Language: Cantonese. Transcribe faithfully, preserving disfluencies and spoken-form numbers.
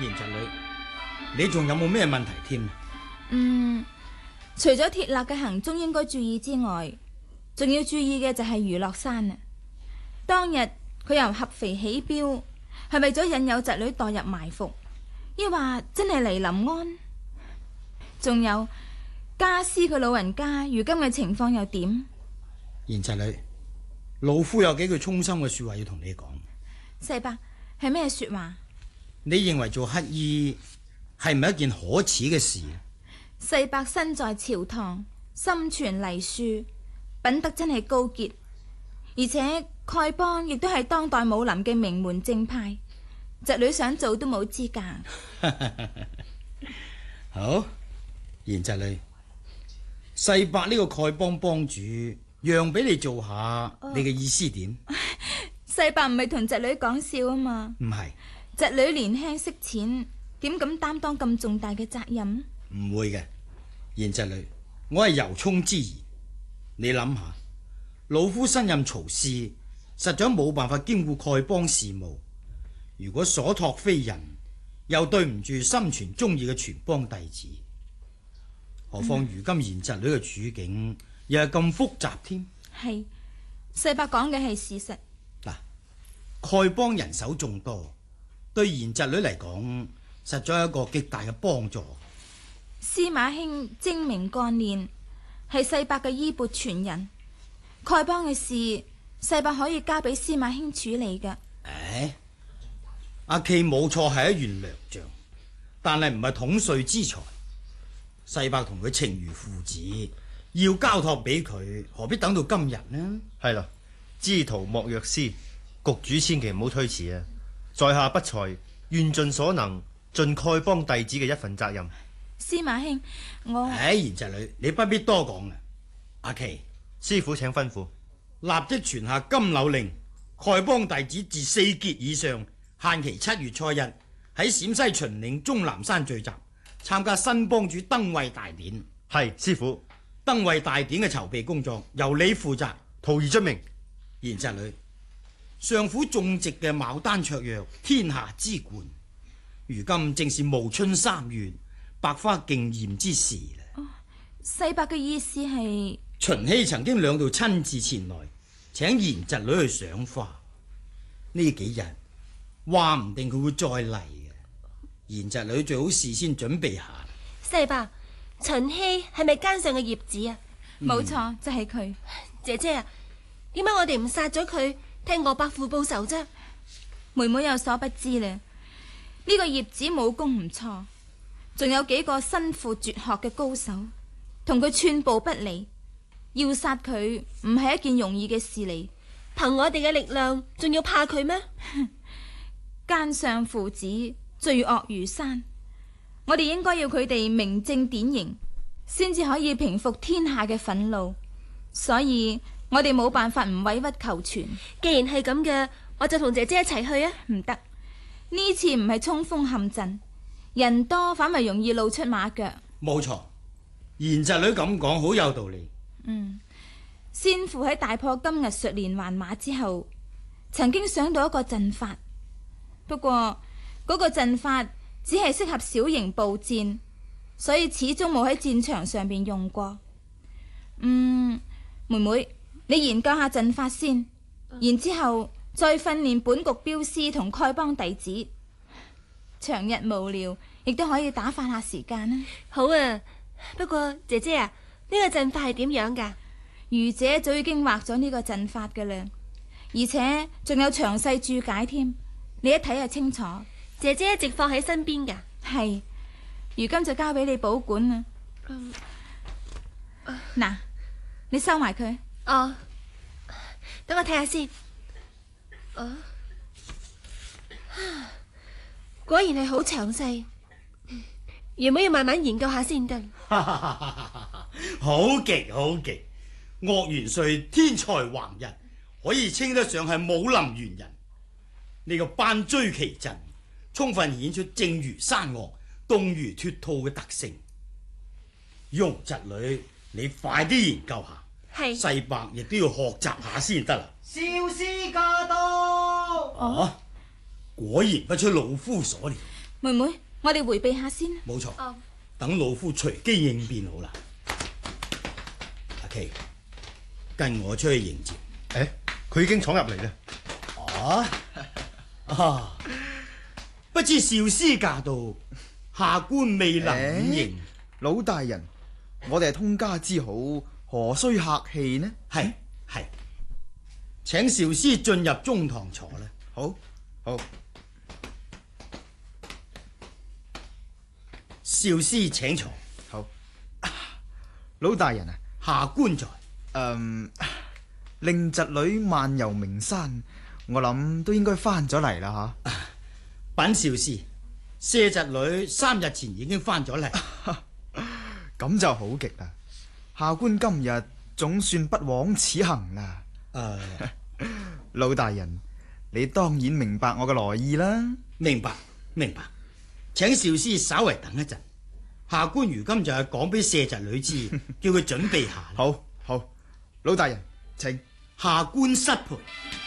賢侄女，你仲有冇咩問題添？ 嗯，除咗鐵勒嘅行蹤應該注意之外，仲要注意嘅就係余樂山啊。當日佢由合肥起標，係為咗引誘侄女墮入埋伏，抑或真係嚟臨安？仲有家師佢老人家如今嘅情況又點？ 賢侄女，老夫有幾句衷心嘅說話要同你講。 世伯，係咩說話？ 你認為做乞衣係唔係一件可恥嘅事？ 世伯身在朝堂，心存黎庶，品德真係高潔，而且丐幫亦都係當代武林嘅名門正派，侄女想做都冇資格。 好，賢侄女，世伯呢個丐幫幫主讓俾你做下，你嘅意思點？ 世伯唔係同侄女講笑啊嘛。 唔係， 侄女年輕識淺，點敢擔當咁重大嘅責任？ 唔會嘅，賢侄女，我係由衷之言。你諗下，老夫身任曹司，實在冇辦法兼顧丐幫事務。如果所託非人，又對唔住心存忠義嘅全幫弟子。何況如今賢侄女嘅處境又係咁複雜添。 係，世伯講嘅係事實。 嗱，丐幫人手眾多，對賢侄女嚟講，實在係一個極大嘅幫助。 司馬興精明幹練，係世伯嘅衣缽傳人。丐幫嘅事，世伯可以交俾司馬興處理㗎。 誒，阿契冇錯係一員良將，但係唔係統帥之才。世伯同佢情如父子，要交託俾佢，何必等到今日呢？ 係啦，知途莫若師，局主千祈唔好推遲啊！在下不才，願盡所能，盡丐幫弟子嘅一份責任。 司馬興，我唉，賢侄女，你不必多講啦。阿琪， 師傅請吩咐， 立即傳下金柳令，丐幫弟子自四傑以上，限期七月初一喺陝西秦嶺終南山聚集，參加新幫主登位大典。 係師傅。 登位大典嘅籌備工作由你負責。 徒兒遵命。 賢侄女，上府種植嘅牡丹卓藥，天下之冠，如今正是暮春三月，百花競艷之時啦。 哦，世伯嘅意思係秦希曾經兩度親自前來，請賢侄女去賞花。呢幾日話唔定佢會再嚟嘅，賢侄女最好事先準備下。 世伯，秦希係咪奸上嘅葉子啊？ 冇錯，嗯，就係佢。 姐姐啊，點解我哋唔殺咗佢，替岳伯父報仇啫？ 妹妹有所不知咧，呢、這個葉子武功唔錯，仲有幾個身負絕學嘅高手，同佢寸步不離。要殺佢唔係一件容易嘅事嚟。 憑我哋嘅力量，仲要怕佢咩？ 奸相父子，罪惡如山。我哋應該要佢哋明正典刑，先至可以平復天下嘅憤怒。所以我哋冇辦法唔委屈求全。 既然係咁嘅，我就同姐姐一齊去啊！ 唔得，呢次唔係衝鋒陷陣，人多反為容易露出馬腳。 冇錯，賢侄女咁講好有道理。 嗯，先父喺大破金額術連環馬之後，曾經想到一個陣法，不過嗰個陣法只係適合小型步戰，所以始終冇喺戰場上邊用過。嗯，妹妹，你研究下陣法先，然之後再訓練本局鏢師同丐幫弟子。長日無聊，亦都可以打發下時間啊。 好啊，不過姐姐啊，呢個陣法係點樣噶？ 愚者早已經畫咗呢個陣法噶啦，而且仲有詳細注解添，你一睇就清楚。 姐姐一直放喺身邊噶。 係，如今就交俾你保管啦。嗱、嗯，你收埋佢。 哦，等我睇下先。哦，果然係好詳細，原本要慢慢研究下先得。 好極好極，岳元帥天才橫溢，可以稱得上係武林元人。呢、這個班追奇陣，充分顯出靜如山岳、動如脫兔嘅特性。容侄女，你快啲研究下。 係。 世伯亦都要學習下先得啦。 少師駕到。 啊，果然不出老夫所料。 妹妹，我哋回避下先。 冇錯， 哦， 等老夫隨機應變好啦。阿琪，跟我出去迎接。 誒，佢已經闖入嚟啦。 啊啊！不知少師駕到，下官未能遠迎。 老大人，我哋係通家之好，何須客氣呢？ 係係，請少師進入中堂坐啦。 好，好。 少師請坐。 好，老大人啊， 下官在。 嗯，令侄女漫遊名山，我諗都應該翻咗嚟啦吓。 稟少師，謝侄女三日前已經翻咗嚟。 咁就好極啦。下官今日總算不枉此行啦。 誒， 老大人，你當然明白我嘅來意啦。 明白明白，請少師稍為等一陣。下官如今就係講俾謝侄女知，叫佢準備下。 好，好，老大人，請。 下官失陪。